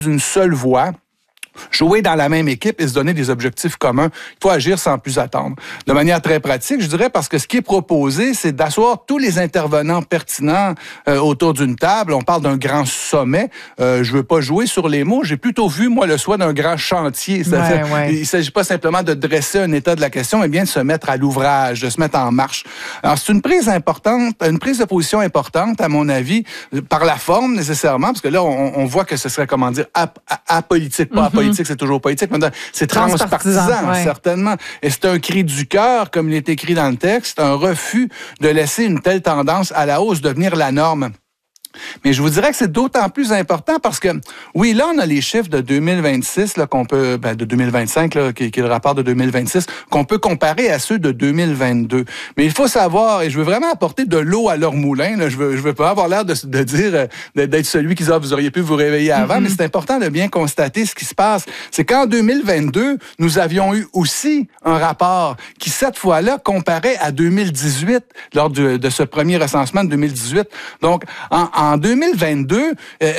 d'une seule voix, jouer dans la même équipe et se donner des objectifs communs. Il faut agir sans plus attendre. De manière très pratique, je dirais, parce que ce qui est proposé, c'est d'asseoir tous les intervenants pertinents autour d'une table. On parle d'un grand sommet. Je veux pas jouer sur les mots. J'ai plutôt vu, moi, le souhait d'un grand chantier. Il s'agit pas simplement de dresser un état de la question, mais bien de se mettre à l'ouvrage, de se mettre en marche. Alors, c'est une prise importante, une prise de position importante, à mon avis, par la forme, nécessairement, parce que là, on voit que ce serait, comment dire, apolitique, pas apolitique. C'est toujours politique, mais c'est transpartisan, certainement. Et c'est un cri du cœur, comme il est écrit dans le texte, un refus de laisser une telle tendance à la hausse devenir la norme. Mais je vous dirais que c'est d'autant plus important parce que, oui, là, on a les chiffres de 2026, là, qu'on peut, de 2025, là, qui est le rapport de 2026, qu'on peut comparer à ceux de 2022. Mais il faut savoir, et je veux vraiment apporter de l'eau à leur moulin, là, je veux pas avoir l'air de dire, d'être celui qui dit, vous auriez pu vous réveiller avant, mais c'est important de bien constater ce qui se passe. C'est qu'en 2022, nous avions eu aussi un rapport qui, cette fois-là, comparait à 2018, lors de ce premier recensement de 2018. Donc, en 2022,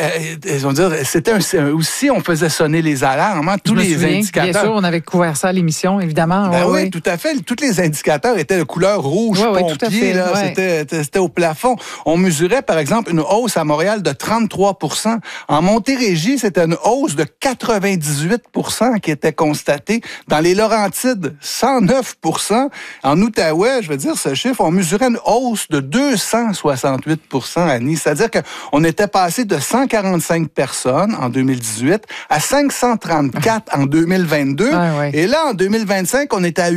c'était aussi, on faisait sonner les alarmes, hein, tous les indicateurs. Bien sûr, on avait couvert ça à l'émission, évidemment. Oui, tout à fait. Tous les indicateurs étaient de couleur rouge pompier. Là, c'était au plafond. On mesurait, par exemple, une hausse à Montréal de 33 %. En Montérégie, c'était une hausse de 98 % qui était constatée. Dans les Laurentides, 109 %. En Outaouais, je veux dire, ce chiffre, on mesurait une hausse de 268 % à Nice. C'est-à-dire qu'on était passé de 145 personnes en 2018 à 534 en 2022. Et là, en 2025, on est à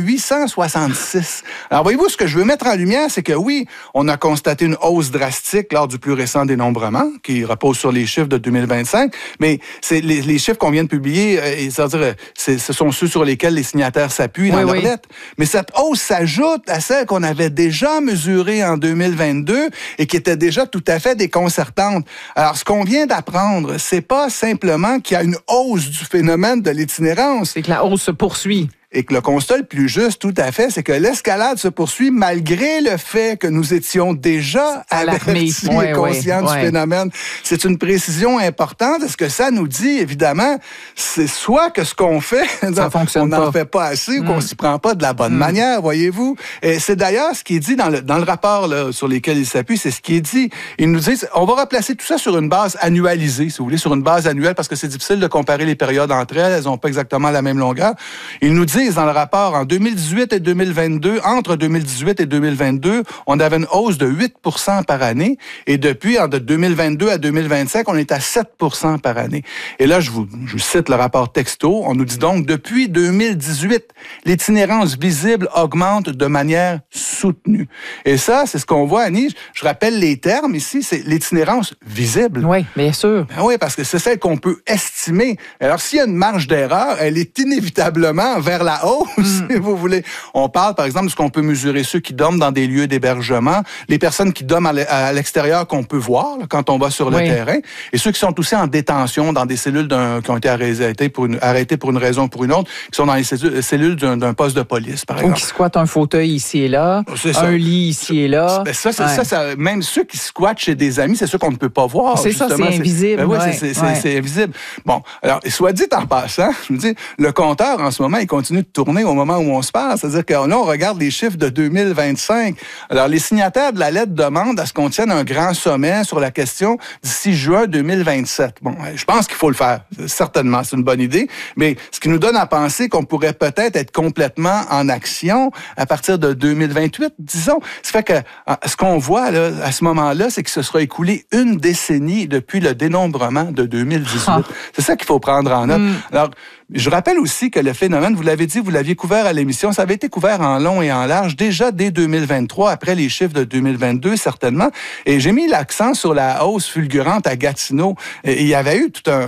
866. Alors, voyez-vous, ce que je veux mettre en lumière, c'est que oui, on a constaté une hausse drastique lors du plus récent dénombrement, qui repose sur les chiffres de 2025, mais c'est les chiffres qu'on vient de publier, c'est-à-dire, ce sont ceux sur lesquels les signataires s'appuient dans leur lettre. Mais cette hausse s'ajoute à celle qu'on avait déjà mesurée en 2022 et qui était déjà tout à fait déconcertante. Alors, ce qu'on vient d'apprendre, c'est pas simplement qu'il y a une hausse du phénomène de l'itinérance. C'est que la hausse se poursuit. Et que le constat le plus juste, tout à fait, c'est que l'escalade se poursuit malgré le fait que nous étions déjà avertis et conscients du phénomène. C'est une précision importante. Ce que ça nous dit, évidemment, c'est soit que ce qu'on fait, on n'en fait pas assez ou qu'on s'y prend pas de la bonne manière, voyez-vous. Et c'est d'ailleurs ce qui est dit dans le rapport là, sur lequel il s'appuie, c'est ce qui est dit. Ils nous disent, on va replacer tout ça sur une base annualisée, si vous voulez, sur une base annuelle, parce que c'est difficile de comparer les périodes entre elles n'ont pas exactement la même longueur. Ils nous disent dans le rapport, en 2018 et 2022, entre 2018 et 2022, on avait une hausse de 8 % par année. Et depuis, de 2022 à 2025, on est à 7 % par année. Et là, je cite le rapport texto. On nous dit donc, depuis 2018, l'itinérance visible augmente de manière soutenue. Et ça, c'est ce qu'on voit, Annie. Je rappelle les termes ici, c'est l'itinérance visible. Oui, bien sûr. Ben oui, parce que c'est celle qu'on peut estimer. Alors, s'il y a une marge d'erreur, elle est inévitablement vers la hausse, si vous voulez. On parle, par exemple, de ce qu'on peut mesurer, ceux qui dorment dans des lieux d'hébergement, les personnes qui dorment à l'extérieur qu'on peut voir là, quand on va sur le terrain, et ceux qui sont aussi en détention dans des cellules qui ont été arrêtées pour une raison ou pour une autre, qui sont dans les cellules d'un poste de police, par exemple. Ou qui squattent un fauteuil ici et là, un lit ici et là. Ça, même ceux qui squattent chez des amis, c'est ceux qu'on ne peut pas voir. C'est ça, c'est invisible. C'est invisible. Bon, alors, soit dit en passant, je vous dis, le compteur, en ce moment, il continue de tourner au moment où on se parle. C'est-à-dire que là, on regarde les chiffres de 2025. Alors, les signataires de la lettre demandent à ce qu'on tienne un grand sommet sur la question d'ici juin 2027. Bon, je pense qu'il faut le faire. Certainement, c'est une bonne idée. Mais ce qui nous donne à penser qu'on pourrait peut-être être complètement en action à partir de 2028, disons. Ça fait que ce qu'on voit là, à ce moment-là, c'est qu'il se sera écoulé une décennie depuis le dénombrement de 2018. C'est ça qu'il faut prendre en note. Alors, je rappelle aussi que le phénomène, vous l'avez dit, vous l'aviez couvert à l'émission, ça avait été couvert en long et en large déjà dès 2023, après les chiffres de 2022, certainement. Et j'ai mis l'accent sur la hausse fulgurante à Gatineau. Et il y avait eu tout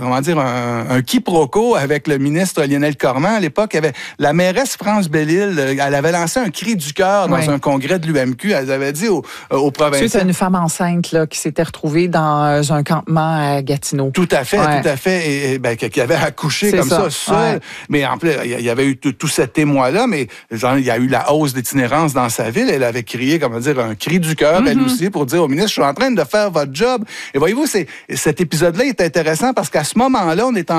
un quiproquo avec le ministre Lionel Cormand. À l'époque, il y avait la mairesse France Belle-Île, elle avait lancé un cri du cœur dans un congrès de l'UMQ. Elle avait dit aux provinciaux... C'est une femme enceinte là, qui s'était retrouvée dans un campement à Gatineau. Tout à fait, tout à fait. Et qui avait accouché comme ça. Mais en plus, il y avait eu tout cet émoi-là, mais genre, il y a eu la hausse d'itinérance dans sa ville. Elle avait crié, comment dire, un cri du cœur, elle aussi, pour dire au ministre, je suis en train de faire votre job. Et voyez-vous, cet épisode-là est intéressant parce qu'à ce moment-là, on est en